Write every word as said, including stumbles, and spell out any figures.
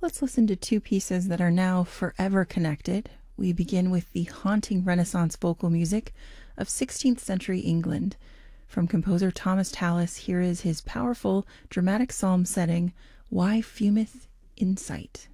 Let's listen to two pieces that are now forever connected. We begin with the haunting Renaissance vocal music of sixteenth century England. From composer Thomas Tallis, here is his powerful dramatic psalm setting, Why Fumeth in Sight.